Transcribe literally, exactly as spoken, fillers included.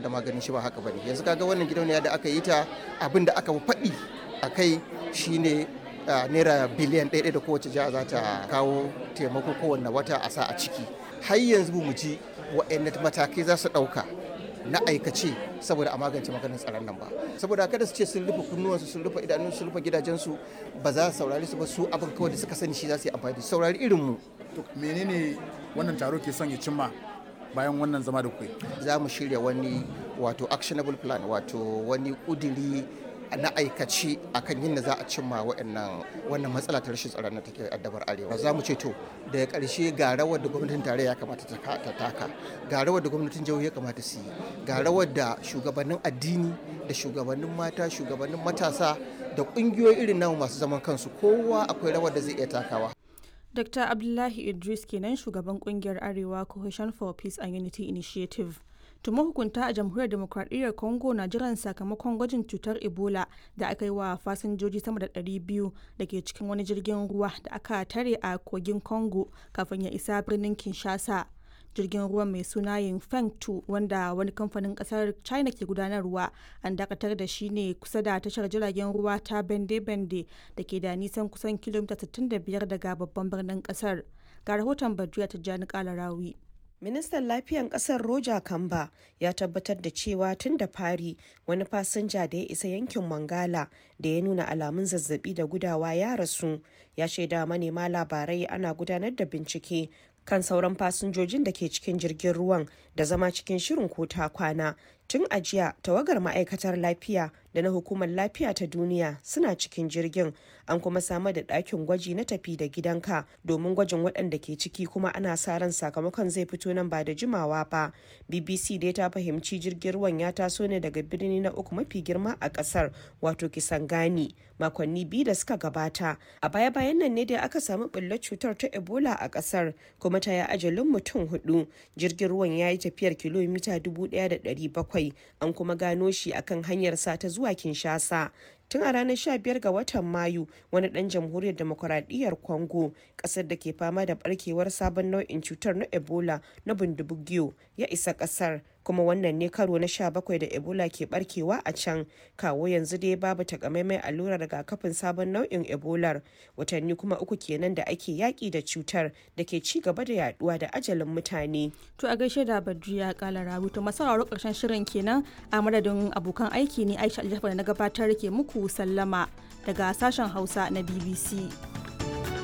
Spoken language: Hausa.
da maganin shi ba haka bane. Yanzu kaga wannan gidauniya da aka yi ta abin da aka faɗi a kai shine naira biliyan ɗaya da kowace jiha za ta kawo taimako kowanne wata a sa a ciki. Har yanzu mu ji waɗanne matakai za su ɗauka na aikace saboda a magance maganin tsaron nan ba. Saboda kada su ce sun rufe kunnuwansu, sun rufe idanunsu, sun rufe gidajensu, ba za su saurari su ba, su abin kawai da suka sani shi za su yi amfani. Saurari irin mu. To menene wannan taro ke son ya cimma bayan wannan zama da kuke? Za mu shirya wani wato actionable plan, wato wani kudiri na aikaci akan yin da za a cimma waɗannan wannan matsala ta rashin tsaron da take addabar arewa. Za mu ce to daga ƙarshe ga rawar da gwamnatin tarayya ya kamata ta taka, ga rawar da gwamnatin jihohi ya kamata su yi, ga rawar da shugabannin addini da shugabannin mata, shugabannin matasa da ƙungiyoyi irin namu masu zaman kansu, kowa akwai rawar da zai iya takawa. Doctor Abdullahi Idris kenan shugaban kungiyar Arewa Cohesion for Peace and Unity Initiative. Tuma hukunta a Jamhuriyar Demokradiyyar Congo na jiran sakamakon gwajin cutar Ebola da aka yi wa fasinjoji sama da ɗari biyu da ke cikin wani jirgin ruwa da aka tare a kogin Congo kafin ya isa birnin Kinshasa. Jirgin ruwan mai suna Yingfeng two wanda wani kamfanin kasar China ke gudanarwa an dakatar da shi ne kusa da tashar jiragen ruwa ta Bende-Bende da ke da nisan kusan kilomita sittin da biyar daga babban birnin kasar. Ga rahoton Badriya Tijjani Kalarawi. Ministan Lafiyan kasar Roger Kamba ya tabbatar da cewa tun da fari wani fasinja da ya isa yankin Mangala da ya nuna alamun zazzabi da gudawa ya rasu. Ya shaida manema labarai ana gudanar da bincike kan sauran fasinjojin da ke cikin jirgin ruwan da zama cikin shirin ko ta kwana. Tun a jiya tawagar ma'aikatar lafiya da na hukumar lafiya ta duniya suna cikin jirgin, an kuma samar da ɗakin gwaji na tafi da gidanka domin gwajin waɗanda ke ciki, kuma ana sa ran sakamakon zai fito nan ba da jimawa ba. B B C dai ta fahimci jirgin ruwan ya taso ne daga birni na uku mafi girma a ƙasar, wato Kisangani, makonni biyu da suka gabata. A baya-bayan nan ne dai aka samu ɓullar cutar ta Ebola a ƙasar, kuma ta yi ajalin mutum hudu. Jirgin ruwan ya yi tafiyar kilomita dubu ɗaya da ɗari bakwai, an kuma gano shi akan hanyar sa ta zuwa Kinshasa. Tun a ranar sha biyar ga watan Mayu, wani ɗan jamhuriyar demokuraɗiyyar Congo, ƙasar da ke fama da barkewar sabon nau'in cutar na Ebola na Bundibugyo, ya isa ƙasar, kuma wannan ne karo na sha bakwai da Ebola ke barkewa a can. Kawo yanzu dai babu takamaimai allurar rigakafin sabon nau'in Ebolar, watanni kuma uku kenan da ake yaƙi da cutar da ke ci gaba da yaduwa da ajalin mutane. To a gaishe da Badriya Kalarawi. To masauraro ƙarshen shirin kenan, a madadin abokan aiki ne Aisha Aljafar da na gabatar ke muku sallama daga sashen Hausa na B B C.